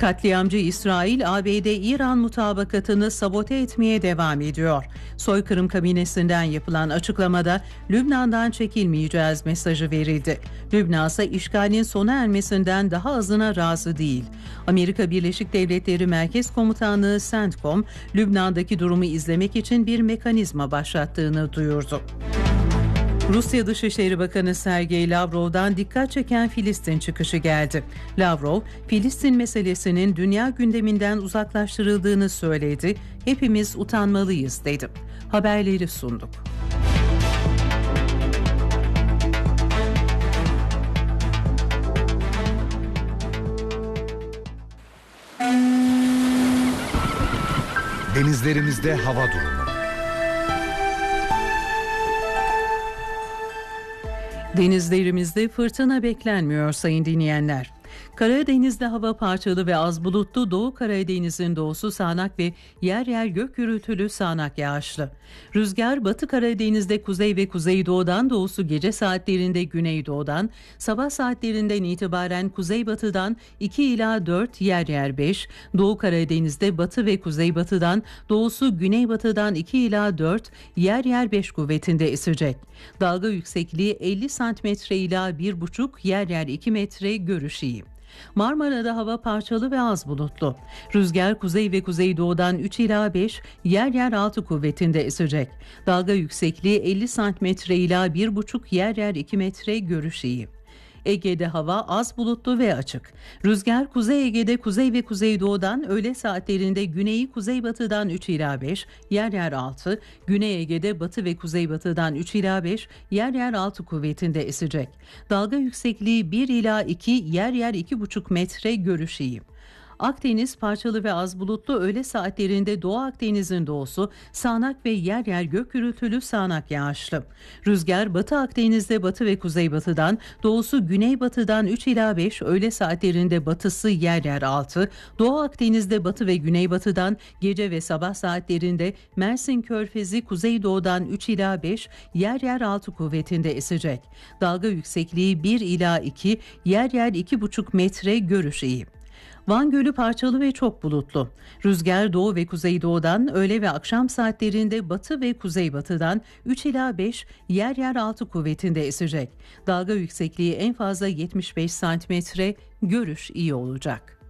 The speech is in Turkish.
Katliamcı İsrail, ABD-İran mutabakatını sabote etmeye devam ediyor. Soykırım kabinesinden yapılan açıklamada Lübnan'dan çekilmeyeceğiz mesajı verildi. Lübnan ise işgalin sona ermesinden daha azına razı değil. Amerika Birleşik Devletleri Merkez Komutanlığı CENTCOM, Lübnan'daki durumu izlemek için bir mekanizma başlattığını duyurdu. Rusya Dışişleri Bakanı Sergey Lavrov'dan dikkat çeken Filistin çıkışı geldi. Lavrov, Filistin meselesinin dünya gündeminden uzaklaştırıldığını söyledi. Hepimiz utanmalıyız dedi. Haberleri sunduk. Denizlerimizde hava durumu. Denizlerimizde fırtına beklenmiyor sayın dinleyenler. Karadeniz'de hava parçalı ve az bulutlu, Doğu Karadeniz'in doğusu sağanak ve yer yer gök gürültülü sağanak yağışlı. Rüzgar Batı Karadeniz'de kuzey ve kuzeydoğudan, doğusu gece saatlerinde güneydoğudan, sabah saatlerinden itibaren kuzeybatıdan 2 ila 4, yer yer 5, Doğu Karadeniz'de batı ve kuzeybatıdan, doğusu güneybatıdan 2 ila 4, yer yer 5 kuvvetinde esecek. Dalga yüksekliği 50 santimetre ila 1,5, yer yer 2 metre, görüş iyi. Marmara'da hava parçalı ve az bulutlu. Rüzgar kuzey ve kuzeydoğudan 3 ila 5, yer yer 6 kuvvetinde esecek. Dalga yüksekliği 50 santimetre ila 1,5, yer yer 2 metre, görüş iyi. Ege'de hava az bulutlu ve açık. Rüzgar Kuzey Ege'de kuzey ve kuzeydoğudan, öğle saatlerinde güneyi kuzeybatıdan 3 ila 5, yer yer 6, Güney Ege'de batı ve kuzeybatıdan 3 ila 5, yer yer 6 kuvvetinde esecek. Dalga yüksekliği 1 ila 2, yer yer 2,5 metre, görüş iyi. Akdeniz parçalı ve az bulutlu, öğle saatlerinde Doğu Akdeniz'in doğusu sağanak ve yer yer gök gürültülü sağanak yağışlı. Rüzgar Batı Akdeniz'de batı ve kuzeybatıdan, doğusu güneybatıdan 3 ila 5, öğle saatlerinde batısı yer yer 6, Doğu Akdeniz'de batı ve güneybatıdan, gece ve sabah saatlerinde Mersin Körfezi kuzeydoğudan 3 ila 5, yer yer 6 kuvvetinde esecek. Dalga yüksekliği 1 ila 2, yer yer 2,5 metre, görüş iyi. Van Gölü parçalı ve çok bulutlu. Rüzgar doğu ve kuzeydoğudan, öğle ve akşam saatlerinde batı ve kuzeybatıdan 3 ila 5, yer yer 6 kuvvetinde esecek. Dalga yüksekliği en fazla 75 santimetre, görüş iyi olacak.